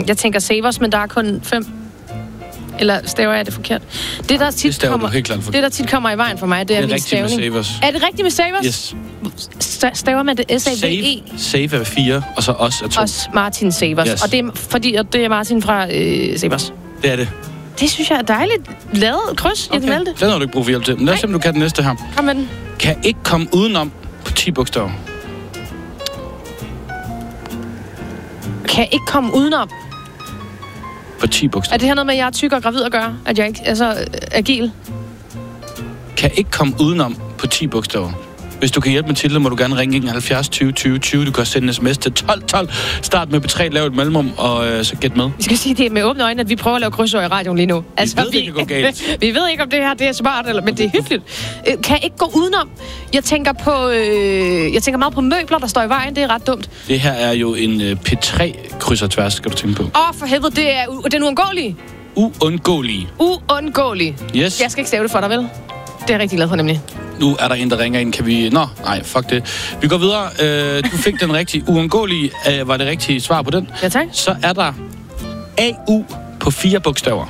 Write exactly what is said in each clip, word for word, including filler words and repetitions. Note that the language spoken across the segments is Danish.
jeg tænker Savers, men der er kun fem. Eller staver jeg det forkert? Det, der tit, det kommer, helt klart det, der tit kommer i vejen for mig, det er, det er min stavning. rigtigt med Savers. Er det rigtigt med Savers? Yes. Staver man det S A V E? Save, Save er fire, og så os er to. Også Martin Savers. Yes. Og det er, fordi at det er Martin fra øh, Savers. Det er det. Det synes jeg er dejligt lavet kryds. Jeg okay. kan vælge det. Den har du ikke brug for hjælp til. Men lad os se, om du kan den næste her. Kom med den. Kan ikke komme udenom på ti bogstaver. Kan ikke komme udenom. På ti bogstaver. Er det her noget med, at jeg er tyk og gravid at gøre? At jeg ikke er så øh, agil? Kan ikke komme udenom på ti bogstaver. Hvis du kan hjælpe Mathilde, må du gerne ringe halvfjerds tyve tyve tyve. Du kan sende en sms til tolv tolv. Start med B tre, lav et mellemrum, og øh, så gæt med. Vi skal sige det med åbne øjne, at vi prøver at lave krydsord i radioen lige nu. Altså, vi ved, vi, det kan gå galt. Vi ved ikke, om det her det er smart, eller, men det er hyggeligt. Kan ikke gå udenom. Jeg tænker, på, øh, jeg tænker meget på møbler, der står i vejen. Det er ret dumt. Det her er jo en øh, P tre kryds og tværs, skal du tænke på. Åh, oh, for helvede, det er u- den uundgåelige. Uundgåelige. Uundgåelige. Yes. Jeg skal ikke stave det for dig, vel? Det er jeg rigtig glad for, nemlig. Nu er der en, der ringer ind. Kan vi... Nå, nej, fuck det. Vi går videre. Øh, du fik den rigtige. Uundgåelige øh, var det rigtige svar på den. Ja, tak. Så er der A U på fire bogstaver.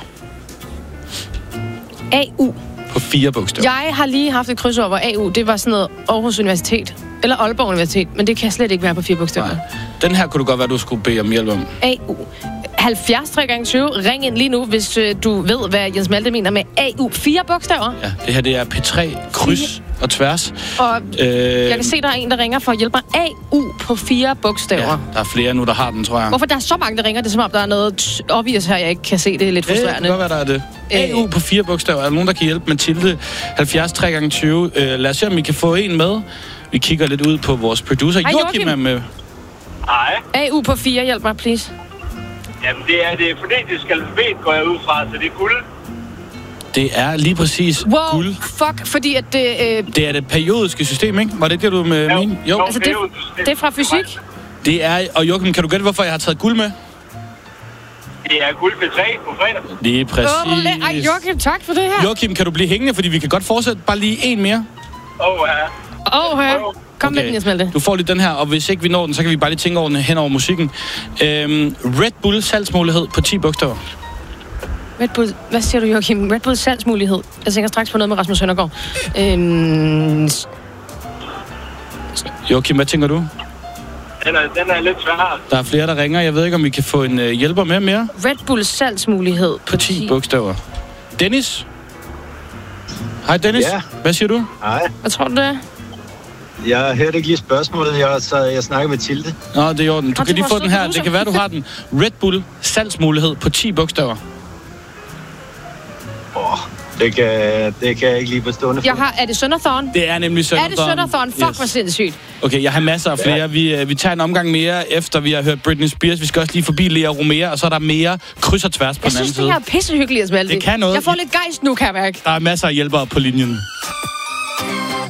A U. På fire bogstaver. Jeg har lige haft et krydsord, hvor A U, det var sådan noget Aarhus Universitet. Eller Aalborg Universitet. Men det kan slet ikke være på fire bogstaver. Nej. Den her kunne du godt være, du skulle bede om hjælp om. A U. halvfjerds tre gange tyve. Ring ind lige nu, hvis øh, du ved, hvad Jens Malte mener med A U. Fire bogstaver. Ja, det her det er P tre kryds og tværs. Og øh, jeg kan se, der er en, der ringer for at hjælpe mig. A U på fire bogstaver. Ja, der er flere nu, der har den, tror jeg. Hvorfor der er så mange, der ringer? Det er som om, der er noget obvious her, jeg ikke kan se. Det er lidt frustrerende. Det kan godt være, der er det. A U på fire bogstaver. Er der nogen, der kan hjælpe Mathilde? halvfjerds tre gange tyve. Øh, lad os se, om vi kan få en med. Vi kigger lidt ud på vores producer. Hej, Joachim Joachim er med. Hej. A U på fire, hjælp mig, please. Jamen, det er det fonetiske alfabet, går jeg ud fra, så det er guld. Det er lige præcis wow, guld. Fuck, fordi at det... Øh... Det er det periodiske system, ikke? Var det det, du med jo, min? Jo. Altså, det, det er fra fysik. Det er... Og Joachim, kan du gætte, hvorfor jeg har taget guld med? Det er guld P tre på fredag. Det er præcis. Oh, ej, Joachim, tak for det her. Joachim, kan du blive hængende, fordi vi kan godt fortsætte bare lige en mere? Åh, oh, ja. Åh, oh, ja. Kom okay. med den, jeg smelte. Du får lige den her, og hvis ikke vi når den, så kan vi bare lige tænke over den hen over musikken. Øhm, Red Bull salgsmulighed på ti bogstaver. Red Bull, hvad siger du, Joachim? Red Bull salgsmulighed. Jeg tænker straks på noget med Rasmus Søndergaard. Øhm... Joachim, hvad tænker du? Den er, den er lidt svær. Der er flere, der ringer. Jeg ved ikke, om vi kan få en uh, hjælper med mere. Red Bull salgsmulighed på ti bogstaver. Dennis? Hej, Dennis. Ja. Hvad siger du? Hej. Hvad tror du, det er? Jeg hørte ikke lige spørgsmålet, jeg, så jeg snakker med Tilde. Nå, det er i orden. Du kan lige få den her. Det kan være, du har den. Red Bull salgsmulighed på ti bogstaver. Åh, oh, det, kan, det kan jeg ikke lige på stående for. Jeg har, er det Sønderthorn? Det er nemlig Sønderthorn. Er det Sønderthorn? Fuck, yes. hvor sindssygt. Okay, jeg har masser af flere. Vi, vi tager en omgang mere, efter vi har hørt Britney Spears. Vi skal også lige forbi Lea Romero, og så er der mere kryds og tværs på jeg den anden synes, side. Jeg synes, det her er pissehyggeligt, Asmalte. Det kan noget. Jeg får lidt gejst nu, kan jeg mærke. Der er masser af hjælpere på linjen.